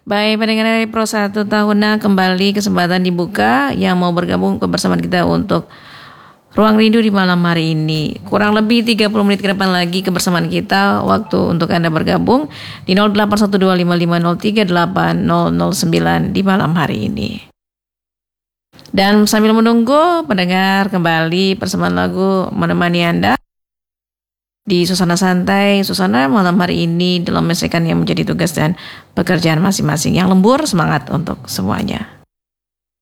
Baik, pendengar dari Pro 1 Tahuna, kembali kesempatan dibuka yang mau bergabung bersama kita untuk Ruang Rindu di malam hari ini. Kurang lebih 30 menit ke depan lagi kebersamaan kita, waktu untuk Anda bergabung di 081255038009 di malam hari ini. Dan sambil menunggu pendengar kembali persembahan lagu menemani Anda di suasana santai, suasana malam hari ini dalam menyelesaikan yang menjadi tugas dan pekerjaan masing-masing. Yang lembur, semangat untuk semuanya.